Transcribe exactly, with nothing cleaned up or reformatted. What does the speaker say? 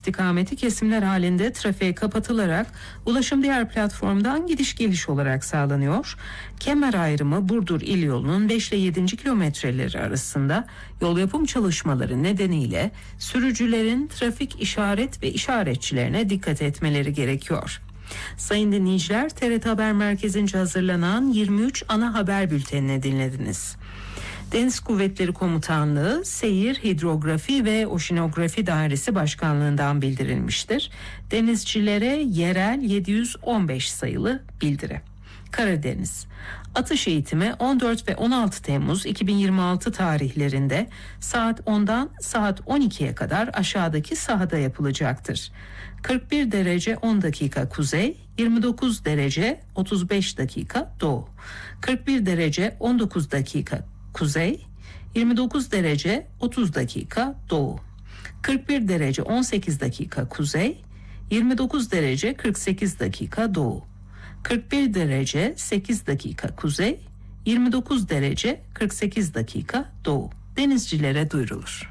istikameti kesimler halinde trafiğe kapatılarak ulaşım diğer platformdan gidiş geliş olarak sağlanıyor. Kemer ayrımı Burdur İl Yolu'nun beş ile yedinci kilometreleri arasında yol yapım çalışmaları nedeniyle sürücülerin trafik işaret ve işaretçilerine dikkat etmeleri gerekiyor. Sayın dinleyiciler, T R T Haber Merkezi'nce hazırlanan yirmi üç ana haber bültenini dinlediniz. Deniz Kuvvetleri Komutanlığı Seyir, Hidrografi ve Oşinografi Dairesi Başkanlığı'ndan bildirilmiştir. Denizcilere yerel yedi yüz on beş sayılı bildiri. Karadeniz. Atış eğitimi on dört ve on altı Temmuz iki bin yirmi altı tarihlerinde saat ondan saat on ikiye kadar aşağıdaki sahada yapılacaktır. kırk bir derece on dakika kuzey, yirmi dokuz derece otuz beş dakika doğu. kırk bir derece on dokuz dakika kuzey, yirmi dokuz derece otuz dakika doğu. kırk bir derece on sekiz dakika kuzey, yirmi dokuz derece kırk sekiz dakika doğu. kırk bir derece sekiz dakika kuzey, yirmi dokuz derece kırk sekiz dakika doğu. Denizcilere duyurulur.